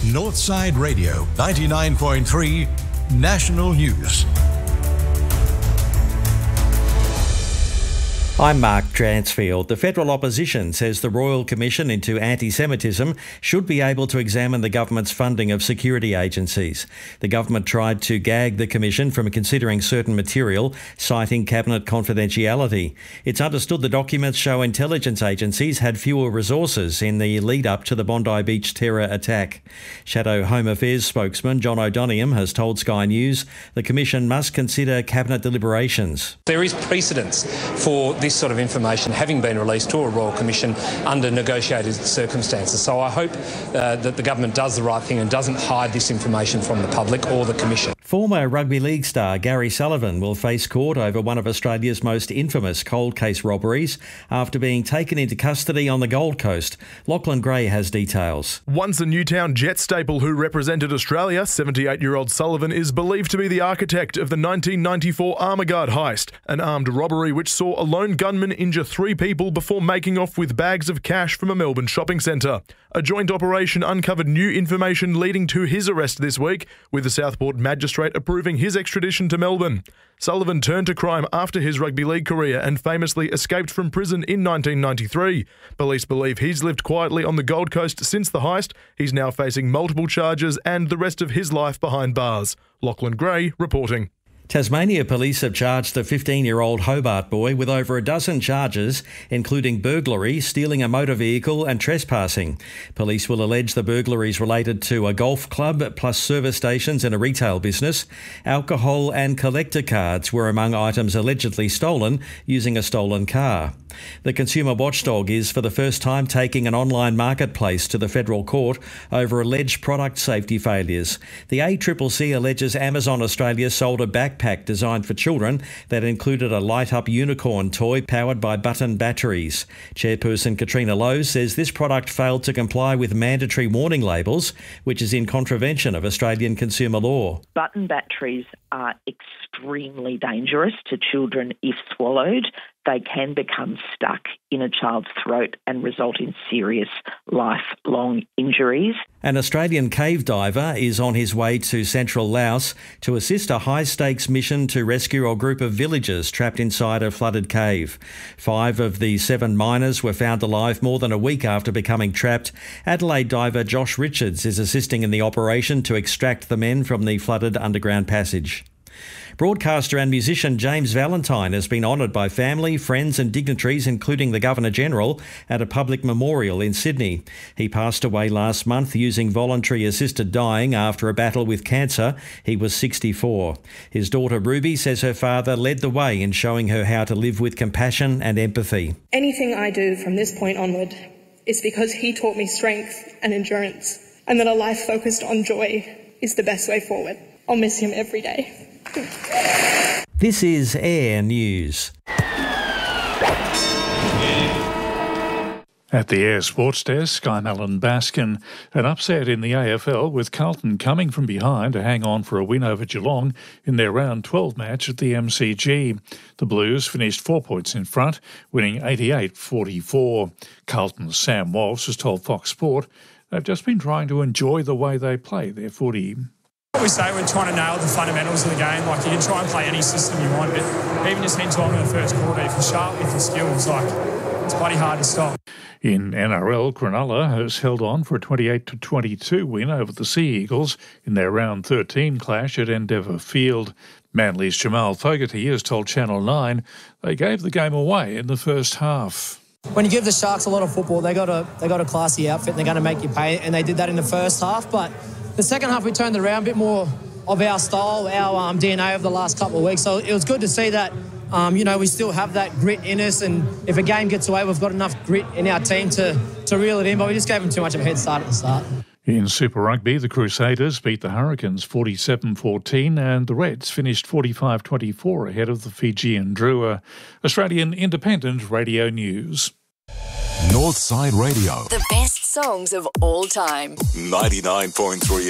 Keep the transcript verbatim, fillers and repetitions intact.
Northside Radio, ninety-nine point three National News. I'm Mark Dransfield. The federal opposition says the Royal Commission into Anti-Semitism should be able to examine the government's funding of security agencies. The government tried to gag the commission from considering certain material, citing cabinet confidentiality. It's understood the documents show intelligence agencies had fewer resources in the lead-up to the Bondi Beach terror attack. Shadow Home Affairs spokesman John O'Donoghue has told Sky News the commission must consider cabinet deliberations. There is precedence for this sort of information having been released to a Royal Commission under negotiated circumstances. So I hope uh, that the government does the right thing and doesn't hide this information from the public or the Commission. Former rugby league star Gary Sullivan will face court over one of Australia's most infamous cold case robberies after being taken into custody on the Gold Coast. Lachlan Gray has details. Once a Newtown Jet staple who represented Australia, seventy-eight-year-old Sullivan is believed to be the architect of the nineteen ninety-four Armour Guard heist, an armed robbery which saw a lone gunman injure three people before making off with bags of cash from a Melbourne shopping centre. A joint operation uncovered new information leading to his arrest this week, with the Southport magistrate approving his extradition to Melbourne. Sullivan turned to crime after his rugby league career and famously escaped from prison in nineteen ninety-three. Police believe he's lived quietly on the Gold Coast since the heist. He's now facing multiple charges and the rest of his life behind bars. Lachlan Gray reporting. Tasmania police have charged a fifteen-year-old Hobart boy with over a dozen charges, including burglary, stealing a motor vehicle and trespassing. Police will allege the burglaries related to a golf club plus service stations and a retail business. Alcohol and collector cards were among items allegedly stolen using a stolen car. The consumer watchdog is for the first time taking an online marketplace to the federal court over alleged product safety failures. The A C C C alleges Amazon Australia sold a backpack designed for children that included a light-up unicorn toy powered by button batteries. Chairperson Katrina Lowe says this product failed to comply with mandatory warning labels, which is in contravention of Australian consumer law. Button batteries are extremely dangerous to children if swallowed. They can become stuck in a child's throat and result in serious lifelong injuries. An Australian cave diver is on his way to central Laos to assist a high-stakes mission to rescue a group of villagers trapped inside a flooded cave. Five of the seven miners were found alive more than a week after becoming trapped. Adelaide diver Josh Richards is assisting in the operation to extract the men from the flooded underground passage. Broadcaster and musician James Valentine has been honoured by family, friends and dignitaries, including the Governor-General, at a public memorial in Sydney. He passed away last month using voluntary assisted dying after a battle with cancer. He was sixty-four. His daughter Ruby says her father led the way in showing her how to live with compassion and empathy. Anything I do from this point onward is because he taught me strength and endurance, and that a life focused on joy is the best way forward. I'll miss him every day. This is Air News. At the Air Sports Desk, I'm Alan Baskin. An upset in the A F L with Carlton coming from behind to hang on for a win over Geelong in their round twelve match at the M C G. The Blues finished four points in front, winning eighty-eight forty-four. Carlton's Sam Walsh has told Fox Sport they've just been trying to enjoy the way they play their footy. What we say, we're trying to nail the fundamentals of the game. Like, you can try and play any system you want, but even just head on in the first quarter, if you're sharp with your skills, like, it's bloody hard to stop. In N R L, Cronulla has held on for a twenty-eight to twenty-two win over the Sea Eagles in their round thirteen clash at Endeavour Field. Manly's Jamal Fogarty has told Channel nine they gave the game away in the first half. When you give the Sharks a lot of football, they got a they got a classy outfit and they're going to make you pay, and they did that in the first half, but the second half we turned it around, a bit more of our style, our um, D N A over the last couple of weeks. So it was good to see that, um, you know, we still have that grit in us, and if a game gets away, we've got enough grit in our team to, to reel it in, but we just gave them too much of a head start at the start. In Super Rugby, the Crusaders beat the Hurricanes forty-seven fourteen and the Reds finished forty-five twenty-four ahead of the Fijian Drua. Australian Independent Radio News. Northside Radio. The best songs of all time. ninety-nine point three